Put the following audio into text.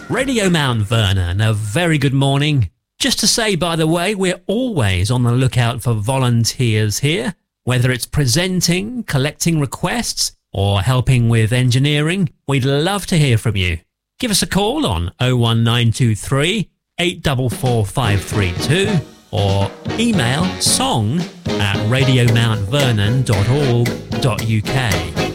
Radio Mount Vernon, a very good morning. Just to say, by the way, we're always on the lookout for volunteers here, whether it's presenting, collecting requests, or helping with engineering. We'd love to hear from you. Give us a call on 01923 844 532 or email song@radiomountvernon.org.uk.